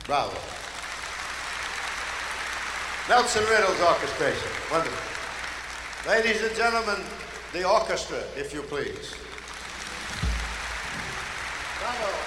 Bravo. Nelson Riddle's orchestration. Wonderful. Ladies and gentlemen, the orchestra, if you please. Bravo.